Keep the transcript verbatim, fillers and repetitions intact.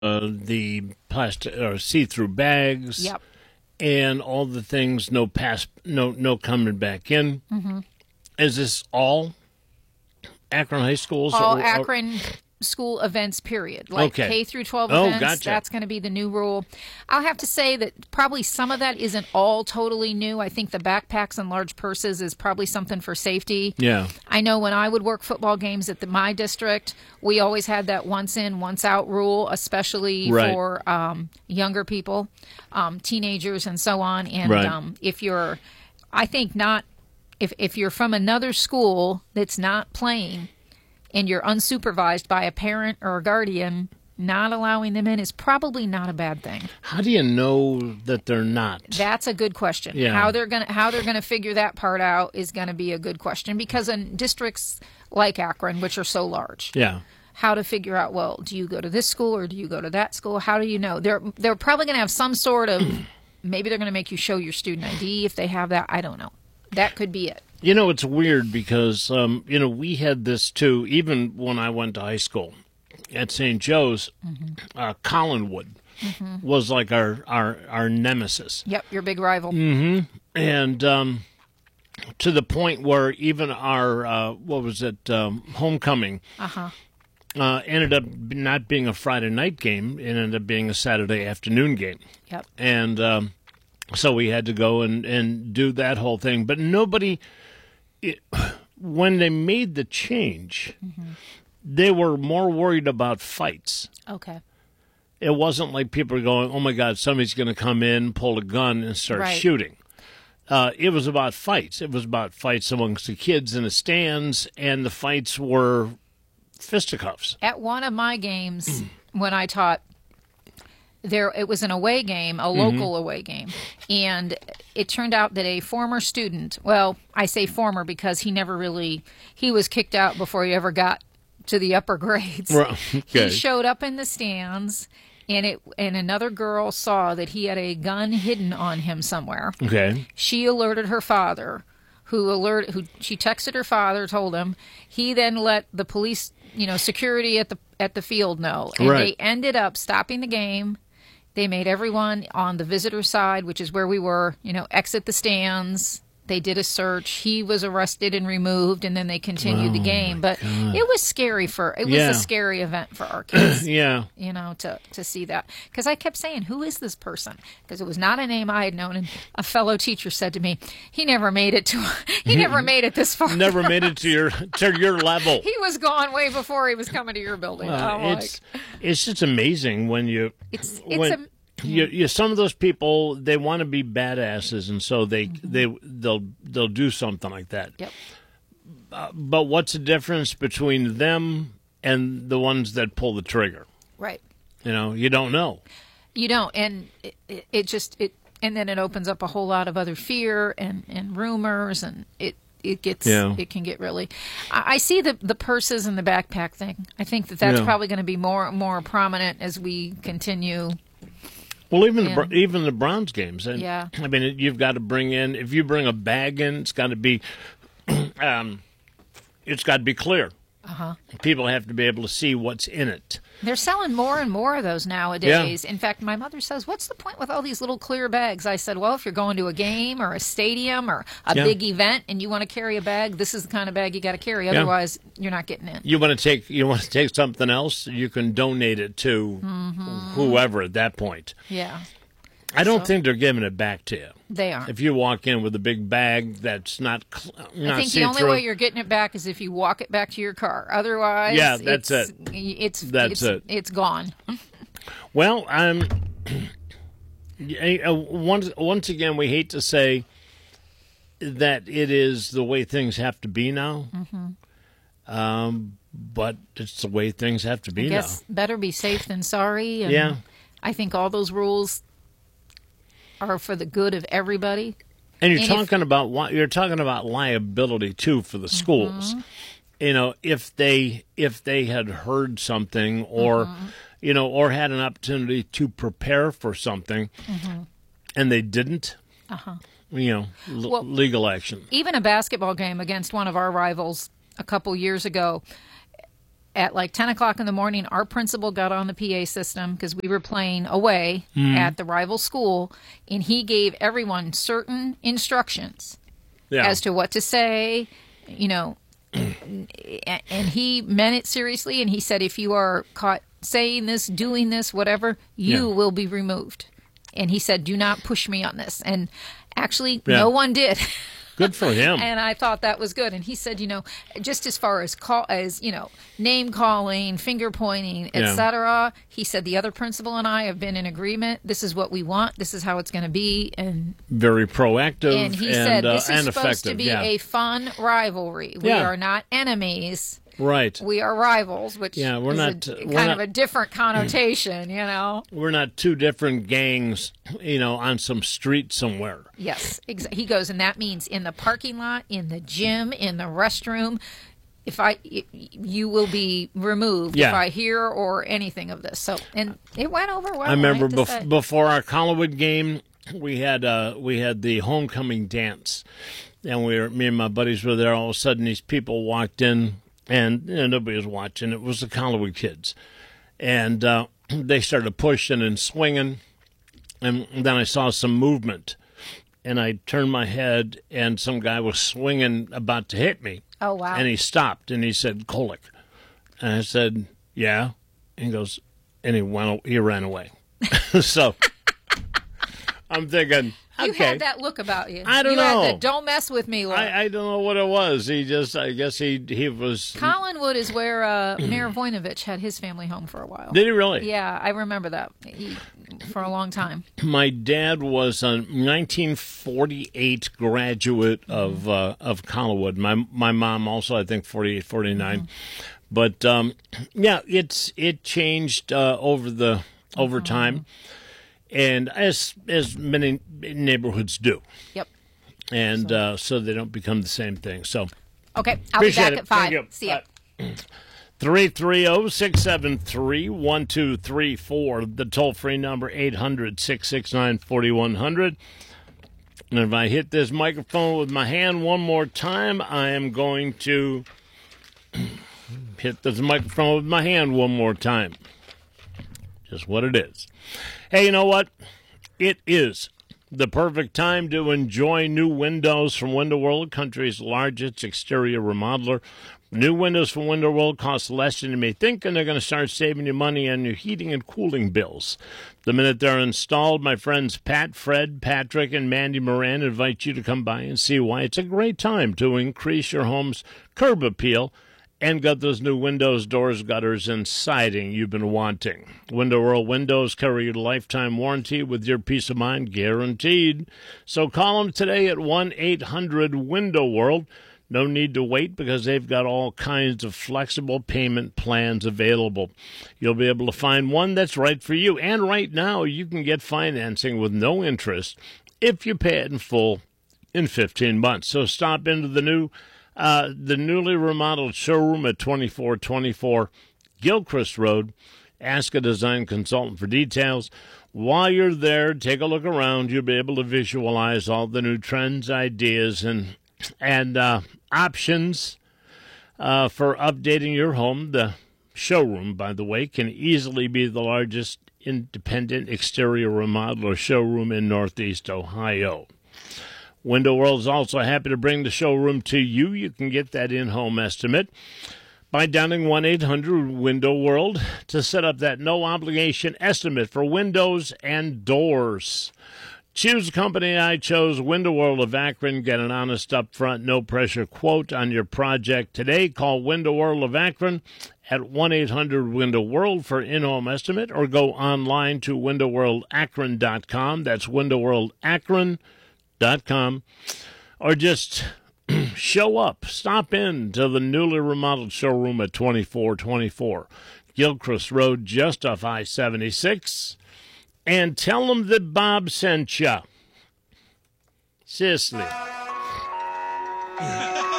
uh, the plastic or see-through bags. Yep. And all the things, no pass, no no coming back in. Mm-hmm. Is this all Akron High Schools? All or, Akron school events, period. Like Okay. K through twelve Oh, events, gotcha. that's going to be the new rule. I'll have to say that probably some of that isn't all totally new. I think the backpacks and large purses is probably something for safety. Yeah. I know when I would work football games at the, my district, we always had that once in, once out rule, especially Right. for um, younger people, um, teenagers, and so on. And Right. um, if you're, I think not, if if you're from another school that's not playing, and you're unsupervised by a parent or a guardian, not allowing them in is probably not a bad thing. How do you know that they're not? That's a good question. Yeah. How they're gonna how they're gonna figure that part out is gonna be a good question, because in districts like Akron, which are so large, Yeah. how to figure out, well, do you go to this school or do you go to that school? How do you know? They're they're probably gonna have some sort of, maybe they're gonna make you show your student I D if they have that. I don't know. That could be it. You know, it's weird because, um, you know, we had this too, even when I went to high school at Saint Joe's. Mm-hmm. uh, Collinwood Mm-hmm. was like our, our, our nemesis. Yep, your big rival. Mm. And um, to the point where even our, uh, what was it, um, homecoming Uh-huh. uh, ended up not being a Friday night game. It ended up being a Saturday afternoon game. Yep. And um, so we had to go and, and do that whole thing. But nobody, it, when they made the change, Mm-hmm. they were more worried about fights. Okay. It wasn't like people were going, oh, my God, somebody's going to come in, pull a gun, and start Right. shooting. Uh, it was about fights. It was about fights amongst the kids in the stands, and the fights were fisticuffs. At one of my games, when I taught, there it was an away game, a local away game, and it turned out that a former student, well, I say former because he never really, he was kicked out before he ever got to the upper grades. Right, okay. He showed up in the stands, and it and another girl saw that he had a gun hidden on him somewhere. Okay. She alerted her father, who alert who she texted her father, told him. He then let the police, you know, security at the at the field know, and Right. they ended up stopping the game. They made everyone on the visitor side, which is where we were, you know, exit the stands. They did a search. He was arrested and removed, and then they continued the game. But it was scary for it was Yeah. a scary event for our kids. Yeah. You know, to, to see that. Because I kept saying, who is this person? Because it was not a name I had known. And a fellow teacher said to me, he never made it to, he never made it this far. Never made it to your to your level. He was gone way before he was coming to your building. Uh, I'm it's like, it's just amazing when you it's, it's when a, you, you some of those people, they want to be badasses, and so they they they'll they'll do something like that. yep. But what's the difference between them and the ones that pull the trigger? Right. You know, you don't know. You don't. And it, it, it just, it, and then it opens up a whole lot of other fear and, and rumors, and it, it gets, Yeah. it can get really, I, I see the, the purses and the backpack thing. I think that that's Yeah. probably going to be more, more prominent as we continue. Well, even the Yeah. Br- even the Browns games, and Yeah. I mean, it- you've got to bring in. If you bring a bag in, it's got to be, um, it's got to be clear. Uh-huh. People have to be able to see what's in it. They're selling more and more of those nowadays. In fact, my mother says, what's the point with all these little clear bags? I said, well, if you're going to a game or a stadium or a Yeah. big event and you want to carry a bag, this is the kind of bag you got to carry. Otherwise, you're not getting in. You want to take you want to take something else, you can donate it to whoever at that point. Yeah, I don't So- think they're giving it back to you. they are. If you walk in with a big bag that's not cl- not I think the only see-through, way you're getting it back is if you walk it back to your car. Otherwise, Yeah, that's it's, it. It's That's it's, it. It's gone. Well, um, uh, once once again, we hate to say that it is the way things have to be now. Mm-hmm. Um, but it's the way things have to be I guess better be safe than sorry. And Yeah. I think all those rules are for the good of everybody. now. And you're and if- talking about what you're talking about liability too for the Mm-hmm. schools. You know, if they if they had heard something or Mm-hmm. you know or had an opportunity to prepare for something Mm-hmm. and they didn't, Uh-huh. you know, l- Well- legal action. Even a basketball game against one of our rivals a couple years ago, at like ten o'clock in the morning, our principal got on the P A system because we were playing away mm. at the rival school, and he gave everyone certain instructions yeah. as to what to say, you know, and he meant it seriously, and he said, if you are caught saying this, doing this, whatever, you yeah. will be removed. And he said, do not push me on this. And actually, yeah. no one did. Good for him. And I thought that was good. And he said, you know, just as far as call, as you know, name calling, finger pointing, et cetera. Yeah. He said the other principal and I have been in agreement. This is what we want. This is how it's going to be. And very proactive. And he and, said this uh, is supposed effective. to be yeah. a fun rivalry. We yeah. are not enemies. Right. We are rivals, which yeah, we're is not, a, we're kind not, of a different connotation, you know. We're not two different gangs, you know, on some street somewhere. Yes, exa- he goes, and that means in the parking lot, in the gym, in the restroom. If I, you will be removed yeah. if I hear or anything of this. So, and it went over well. I remember I bef- before our Collinwood game, we had uh, we had the homecoming dance, and we were me and my buddies were there. All of a sudden, these people walked in. And you know, nobody was watching. It was the Collinwood kids. And uh, they started pushing and swinging. And then I saw some movement. And I turned my head, and some guy was swinging about to hit me. Oh, wow. And he stopped, and he said, Kolick. And I said, yeah. And he goes, and he, went, he ran away. So I'm thinking... You okay. had that look about you. I don't you know. Had the, don't mess with me look. I, I don't know what it was. He just, I guess he he was. Collinwood is where uh, Mayor Voinovich had his family home for a while. Did he really? Yeah, I remember that he, for a long time. My dad was a nineteen forty-eight graduate mm-hmm. of uh, of Collinwood. My my mom also, I think, forty-eight, forty-nine. Mm-hmm. But um, yeah, it's it changed uh, over the over mm-hmm. time. And as as many neighborhoods do. Yep. And so, uh, so they don't become the same thing. So okay, I'll be back it. at five. Thank you. See ya. three three zero, six seven three, one two three four. The toll-free number, eight hundred, six six nine, four one zero zero. And if I hit this microphone with my hand one more time, I am going to hit this microphone with my hand one more time. Just what it is. Hey, you know what? It is the perfect time to enjoy new windows from Window World, the country's largest exterior remodeler. New windows from Window World cost less than you may think, and they're going to start saving you money on your heating and cooling bills. The minute they're installed, my friends Pat, Fred, Patrick, and Mandy Moran invite you to come by and see why it's a great time to increase your home's curb appeal and got those new windows, doors, gutters, and siding you've been wanting. Window World Windows carry a lifetime warranty with your peace of mind guaranteed. So call them today at one eight hundred window world. No need to wait because they've got all kinds of flexible payment plans available. You'll be able to find one that's right for you. And right now, you can get financing with no interest if you pay it in full in fifteen months. So stop into the new Uh, the newly remodeled showroom at twenty-four twenty-four Gilchrist Road. Ask a design consultant for details. While you're there, take a look around. You'll be able to visualize all the new trends, ideas, and and uh, options uh, for updating your home. The showroom, by the way, can easily be the largest independent exterior remodeler showroom in Northeast Ohio. Window World is also happy to bring the showroom to you. You can get that in-home estimate by dialing one eight hundred window world to set up that no-obligation estimate for windows and doors. Choose the company I chose, Window World of Akron. Get an honest, upfront, no-pressure quote on your project today. Call Window World of Akron at one eight hundred window world for in-home estimate, or go online to window world akron dot com. That's window world akron dot com. Or just show up. Stop in to the newly remodeled showroom at twenty-four twenty-four Gilchrist Road, just off I seventy-six. And tell them that Bob sent you. Seriously.